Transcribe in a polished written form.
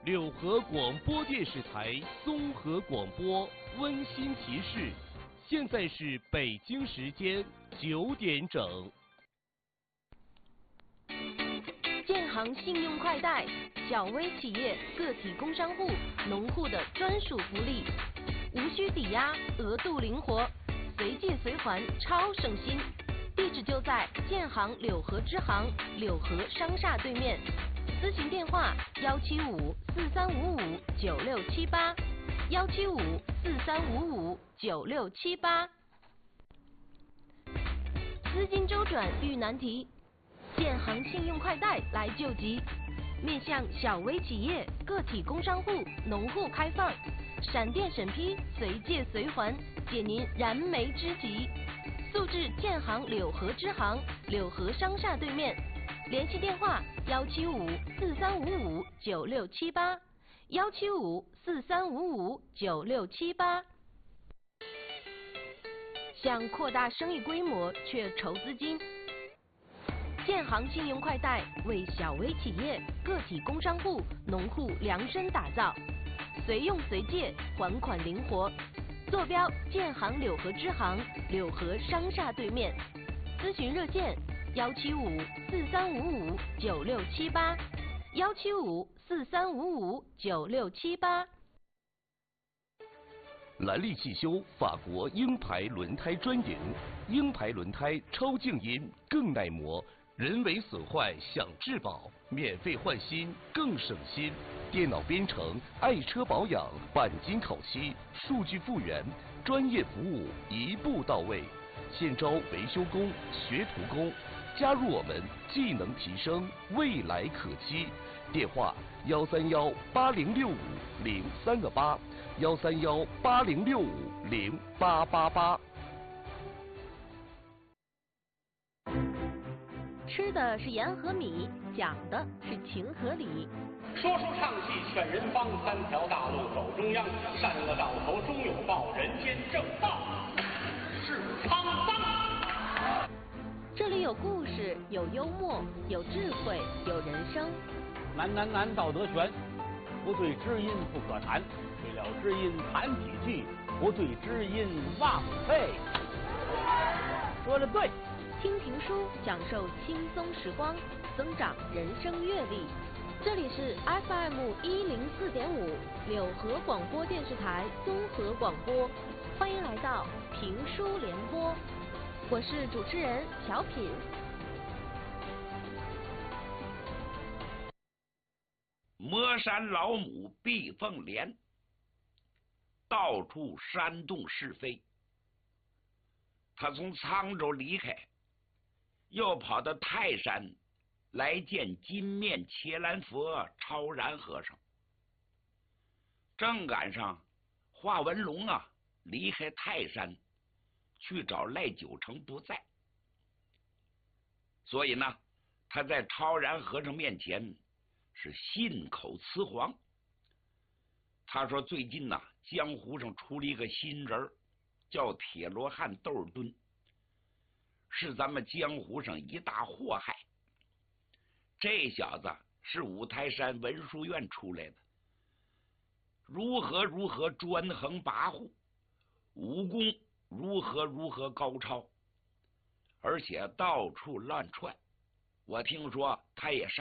柳河广播电视台综合广播温馨提示：现在是北京时间9点整。 建行信用快贷，小微企业、个体工商户、农户的专属福利，无需抵押，额度灵活，随借随还，超省心。地址就在建行柳河支行柳河商厦对面，咨询电话175-4355-9678，175-4355-9678。资金周转遇难题，建行信用快贷来救急，面向小微企业、个体工商户、农户开放，闪电审批，随借随还，解您燃眉之急。速至建行柳河支行柳河商厦对面，联系电话175-4355-9678，175-4355-9678。想扩大生意规模却筹资金，建行信用快贷为小微企业、个体工商户、农户量身打造，随用随借，还款灵活。坐标建行柳河支行柳河商厦对面，咨询热线175-4355-9678，175-4355-9678。 兰利汽修法国鹰牌轮胎专营，鹰牌轮胎超静音更耐磨，人为损坏享质保，免费换新更省心。电脑编程、爱车保养、钣金烤漆、数据复原，专业服务一步到位。现招维修工、学徒工，加入我们，技能提升，未来可期。电话131-8065-038，131-8065-0888。 吃的是盐和米，讲的是情和理。 说书唱戏劝人方，三条大路走中央，善恶到头终有报，人间正道是沧桑。 这里有故事，有幽默，有智慧，有人生。 难道德全，不对知音不可谈，对了知音谈几句，不对知音忘费。说的对。 听评书，享受轻松时光，增长人生阅历。这里是 FM 104.5柳河广播电视台综合广播，欢迎来到评书联播，我是主持人小品。 磨山老母避凤莲，到处煽动是非。他从沧州离开，又跑到泰山来见金面伽蓝佛超然和尚。正赶上华文龙离开泰山去找赖九成不在，所以呢，他在超然和尚面前是信口雌黄。他说最近江湖上出了一个新人，叫铁罗汉窦尔敦，是咱们江湖上一大祸害。这小子是五台山文殊院出来的，如何专横跋扈，武功如何高超，而且到处乱窜。我听说他也上